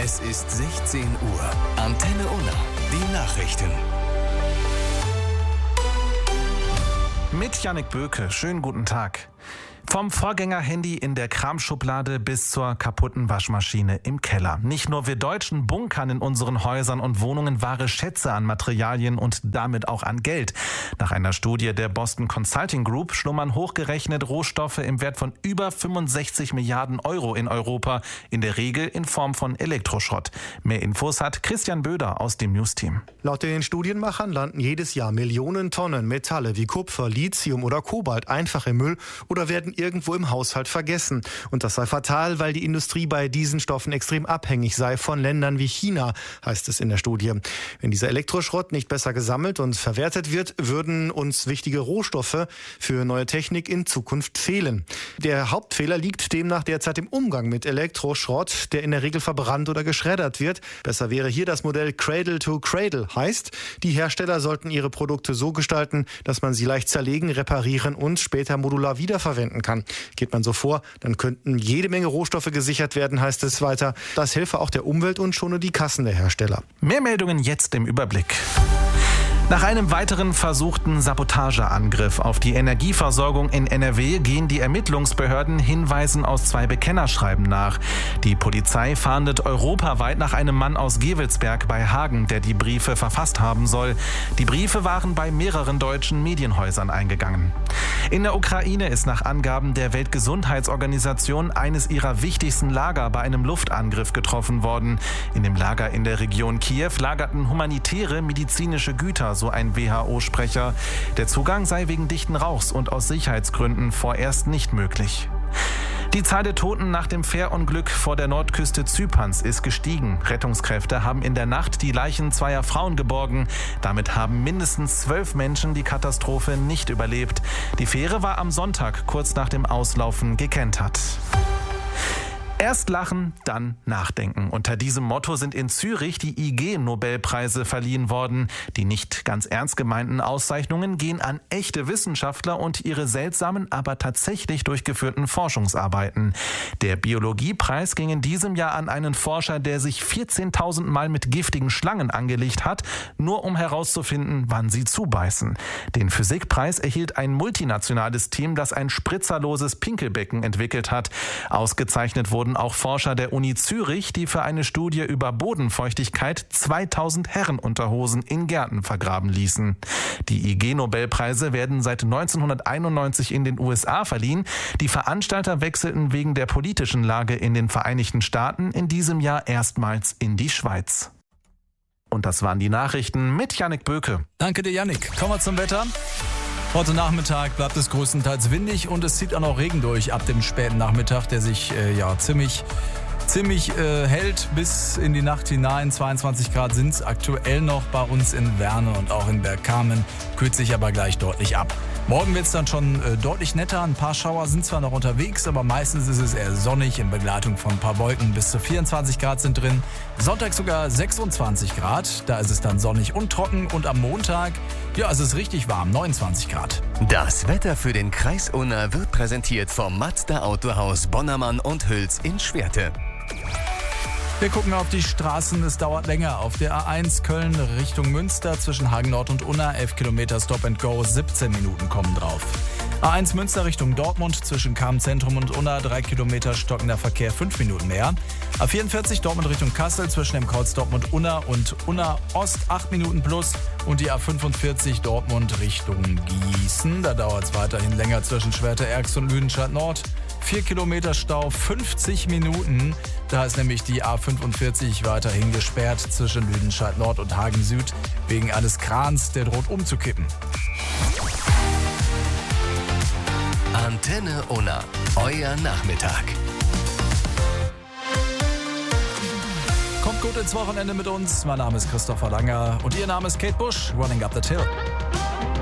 Es ist 16 Uhr. Antenne Unna. Die Nachrichten. Mit Jannik Böke. Schönen guten Tag. Vom Vorgängerhandy in der Kramschublade bis zur kaputten Waschmaschine im Keller. Nicht nur wir Deutschen bunkern in unseren Häusern und Wohnungen wahre Schätze an Materialien und damit auch an Geld. Nach einer Studie der Boston Consulting Group schlummern hochgerechnet Rohstoffe im Wert von über 65 Milliarden Euro in Europa, in der Regel in Form von Elektroschrott. Mehr Infos hat Christian Böder aus dem News-Team. Laut den Studienmachern landen jedes Jahr Millionen Tonnen Metalle wie Kupfer, Lithium oder Kobalt einfach im Müll oder werden irgendwo im Haushalt vergessen. Und das sei fatal, weil die Industrie bei diesen Stoffen extrem abhängig sei von Ländern wie China, heißt es in der Studie. Wenn dieser Elektroschrott nicht besser gesammelt und verwertet wird, würden uns wichtige Rohstoffe für neue Technik in Zukunft fehlen. Der Hauptfehler liegt demnach derzeit im Umgang mit Elektroschrott, der in der Regel verbrannt oder geschreddert wird. Besser wäre hier das Modell Cradle to Cradle. Heißt, die Hersteller sollten ihre Produkte so gestalten, dass man sie leicht zerlegen, reparieren und später modular wiederverwenden kann. Geht man so vor, dann könnten jede Menge Rohstoffe gesichert werden, heißt es weiter. Das helfe auch der Umwelt und schone die Kassen der Hersteller. Mehr Meldungen jetzt im Überblick. Nach einem weiteren versuchten Sabotageangriff auf die Energieversorgung in NRW gehen die Ermittlungsbehörden Hinweisen aus 2 Bekennerschreiben nach. Die Polizei fahndet europaweit nach einem Mann aus Gevelsberg bei Hagen, der die Briefe verfasst haben soll. Die Briefe waren bei mehreren deutschen Medienhäusern eingegangen. In der Ukraine ist nach Angaben der Weltgesundheitsorganisation eines ihrer wichtigsten Lager bei einem Luftangriff getroffen worden. In dem Lager in der Region Kiew lagerten humanitäre medizinische Güter, so ein WHO-Sprecher. Der Zugang sei wegen dichten Rauchs und aus Sicherheitsgründen vorerst nicht möglich. Die Zahl der Toten nach dem Fährunglück vor der Nordküste Zyperns ist gestiegen. Rettungskräfte haben in der Nacht die Leichen 2 Frauen geborgen. Damit haben mindestens 12 Menschen die Katastrophe nicht überlebt. Die Fähre war am Sonntag kurz nach dem Auslaufen gekentert. Erst lachen, dann nachdenken. Unter diesem Motto sind in Zürich die IG-Nobelpreise verliehen worden. Die nicht ganz ernst gemeinten Auszeichnungen gehen an echte Wissenschaftler und ihre seltsamen, aber tatsächlich durchgeführten Forschungsarbeiten. Der Biologiepreis ging in diesem Jahr an einen Forscher, der sich 14.000 Mal mit giftigen Schlangen angelegt hat, nur um herauszufinden, wann sie zubeißen. Den Physikpreis erhielt ein multinationales Team, das ein spritzerloses Pinkelbecken entwickelt hat. Ausgezeichnet wurden auch Forscher der Uni Zürich, die für eine Studie über Bodenfeuchtigkeit 2000 Herrenunterhosen in Gärten vergraben ließen. Die IG-Nobelpreise werden seit 1991 in den USA verliehen. Die Veranstalter wechselten wegen der politischen Lage in den Vereinigten Staaten in diesem Jahr erstmals in die Schweiz. Und das waren die Nachrichten mit Jannik Böke. Danke dir, Jannik. Kommen wir zum Wetter. Heute Nachmittag bleibt es größtenteils windig und es zieht auch noch Regen durch ab dem späten Nachmittag, der sich ziemlich hält bis in die Nacht hinein. 22 Grad sind es aktuell noch bei uns in Werne und auch in Bergkamen, kühlt sich aber gleich deutlich ab. Morgen wird es dann schon deutlich netter. Ein paar Schauer sind zwar noch unterwegs, aber meistens ist es eher sonnig in Begleitung von ein paar Wolken. Bis zu 24 Grad sind drin. Sonntag sogar 26 Grad. Da ist es dann sonnig und trocken. Und am Montag, ja, es ist richtig warm, 29 Grad. Das Wetter für den Kreis Unna wird präsentiert vom Mazda Autohaus Bonnermann und Hüls in Schwerte. Wir gucken auf die Straßen, es dauert länger. Auf der A1 Köln Richtung Münster zwischen Hagen Nord und Unna 11 Kilometer Stop and Go, 17 Minuten kommen drauf. A1 Münster Richtung Dortmund zwischen Cham-Zentrum und Unna 3 Kilometer stockender Verkehr, 5 Minuten mehr. A44 Dortmund Richtung Kassel zwischen dem Kreuz Dortmund-Unna und Unna Ost 8 Minuten plus. Und die A45 Dortmund Richtung Gießen, da dauert es weiterhin länger zwischen Schwerte-Erks und Lüdenscheid Nord. 4 Kilometer Stau, 50 Minuten. Da ist nämlich die A45 weiterhin gesperrt zwischen Lüdenscheid Nord und Hagen Süd wegen eines Krans, der droht umzukippen. Antenne Unna, euer Nachmittag. Kommt gut ins Wochenende mit uns. Mein Name ist Christopher Langer und Ihr Name ist Kate Bush, Running Up the Hill.